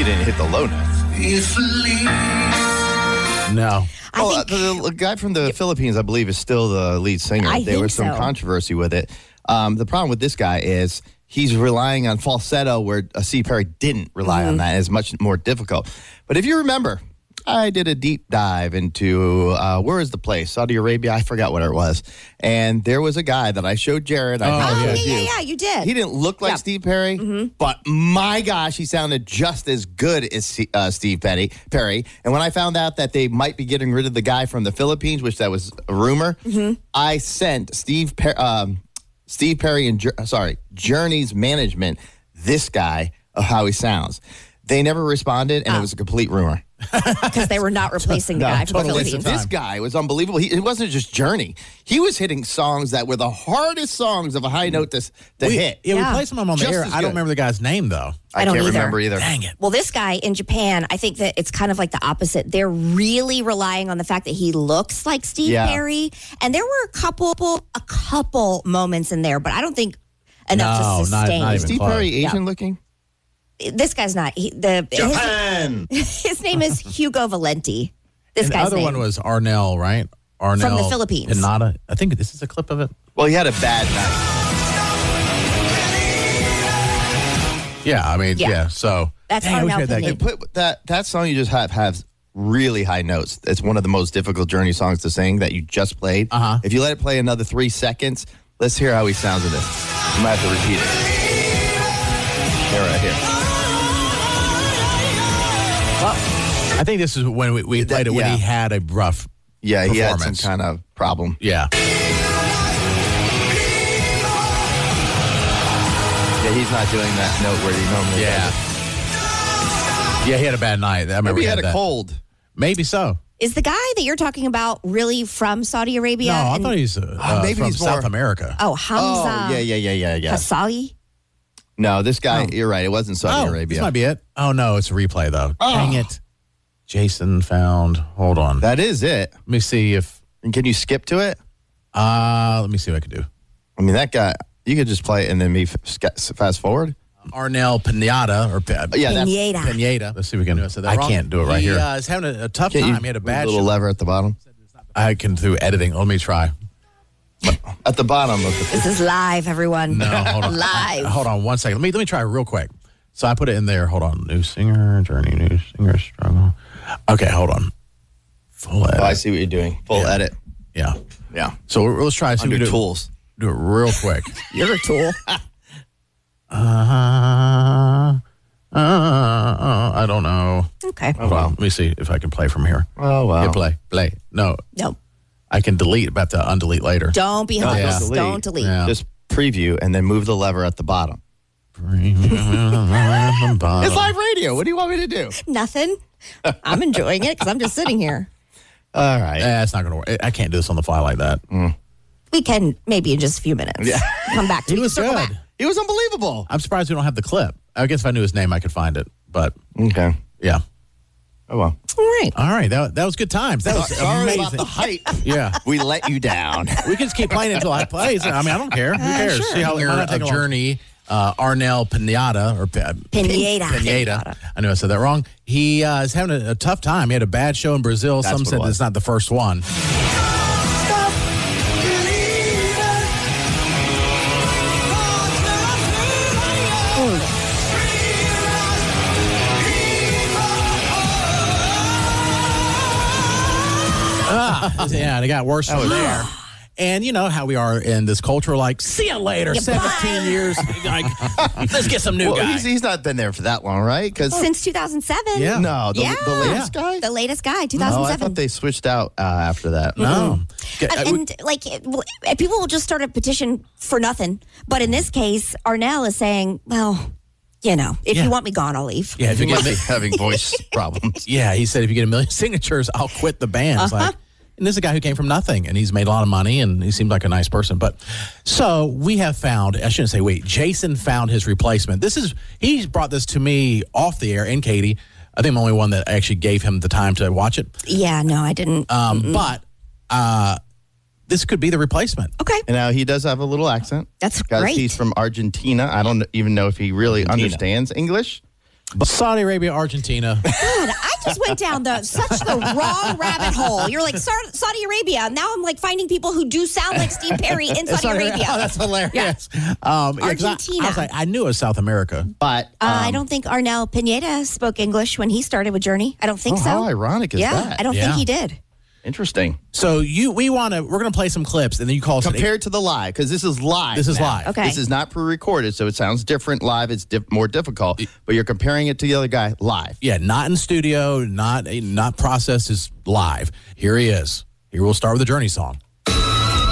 didn't hit the low notes. No. Well, the guy from the Philippines, I believe, is still the lead singer. There was some controversy with it. The problem with this guy is he's relying on falsetto where Steve Perry didn't rely on that. It's much more difficult. But if you remember, I did a deep dive into where is the place? Saudi Arabia? I forgot what it was. And there was a guy that I showed Jared. Yeah, you did. He didn't look like Steve Perry, but my gosh, he sounded just as good as Steve Perry. And when I found out that they might be getting rid of the guy from the Philippines, which that was a rumor, I sent Steve Perry and Journey's management this guy of how he sounds. They never responded, and it was a complete rumor. Because they were not replacing the guy from the Philippines. This guy was unbelievable. It wasn't just Journey. He was hitting songs that were the hardest songs of a high note to hit. Yeah, we played some of them on the air. I don't remember the guy's name, though. I don't can't remember either. Dang it. Well, this guy in Japan, I think that it's kind of like the opposite. They're really relying on the fact that he looks like Steve Perry. And there were a couple moments in there, but I don't think enough to sustain. Not even Steve close. Perry Asian looking? This guy's not. Japan! His name is Hugo Valenti. The other one was Arnell, right? Arnell. From the Philippines. Pinata. I think this is a clip of it. Well, he had a bad night. Yeah, I mean, so. That's Dang, I wish we Arnell had Pineda. Put that song you just have really high notes. It's one of the most difficult Journey songs to sing that you just played. If you let it play another 3 seconds, let's hear how he sounds in this. You might have to repeat it. Here, right here. Well, I think this is when we played it when he had a rough he had some performance. kind of problem. Yeah. Yeah, he's not doing that note where he normally does it. Yeah, he had a bad night. I remember Maybe he had a that. cold. Maybe so. Is the guy that you're talking about really from Saudi Arabia? No, I thought he's maybe from he's South more- America. Oh, Hamza. Oh, yeah. Hasali? No, this guy, you're right. It wasn't Saudi Arabia. This might be it. Oh, no, it's a replay, though. Dang it. Jason found. Hold on. That is it. Let me see if. And can you skip to it? Let me see what I can do. I mean, that guy, you could just play it and then fast forward. Arnell Pinata. Pineda. Let's see if we can. I can't do it right here. He's having a tough time. He had a bad little lever at the bottom. I can do editing. Let me try. At the bottom of the This is live, everyone. No, hold on. Live. Hold on 1 second. Let me try real quick. So I put it in there. Hold on. New singer, Journey, new singer, struggle. Okay, hold on. Full edit. Oh, I see what you're doing. Full edit. Yeah. Yeah. So let's try. Under tools. Do it real quick. You're a tool. I don't know. Okay. Hold on. Let me see if I can play from here. Oh, wow. Yeah, play. No. I can delete, but I have to undelete later. Don't be hopeless. delete. Don't delete. Yeah. Just preview and then move the lever at the bottom. It's It's live radio. What do you want me to do? Nothing. I'm enjoying it because I'm just sitting here. All right. It's not going to work. I can't do this on the fly like that. We can maybe in just a few minutes. Yeah. Come back to He me. was Circle good. back. It was unbelievable. I'm surprised we don't have the clip. I guess if I knew his name, I could find it. But Okay. yeah. Oh, well. All right. That was good times. That was Sorry amazing. about the hype. Yeah. We let you down. We can just keep playing until I play. I mean, I don't care. Who cares? Sure. See how a Journey, Arnell Pinata, or Pineda. I knew I said that wrong. He is having a tough time. He had a bad show in Brazil. That's Some what said it was. it's not the first one. Yeah, and it got worse from there. And you know how we are in this culture, like, see you later, 17 years. Like, let's get some new Well, guys. he's not been there for that long, right? Because Since 2007. Yeah. no, the latest guy. The latest guy, No, I 2007. thought they switched out after that. No. And like, people will just start a petition for nothing. But in this case, Arnell is saying, well, you know, if you want me gone, I'll leave. Yeah, if you He get must be having voice problems. Yeah, he said if you get 1 million signatures, I'll quit the band. It's like, and this is a guy who came from nothing, and he's made a lot of money, and he seemed like a nice person. But so we have found, I shouldn't say wait, Jason found his replacement. He's brought this to me off the air, and Katie. I think I'm the only one that actually gave him the time to watch it. Yeah, no, I didn't. But this could be the replacement. Okay. And now he does have a little accent. That's Because great. he's from Argentina. I don't even know if he really understands English. Saudi Arabia, Argentina. God, I just went down such the wrong rabbit hole. You're like Saudi Arabia. Now I'm like finding people who do sound like Steve Perry in Saudi Arabia. Oh, that's hilarious. Yeah. Argentina. I was like, I knew it was South America. But I don't think Arnel Pineda spoke English when he started with Journey. I don't think so. How ironic is yeah, that? I don't think he did. Interesting. So we're gonna play some clips, and then you call us compared to the live, because this is live. This is now. live. Okay. This is not pre-recorded, so it sounds different live. It's more difficult, but you're comparing it to the other guy live. Yeah, not in studio, not processed, is live. Here he is. Here we'll start with the Journey song.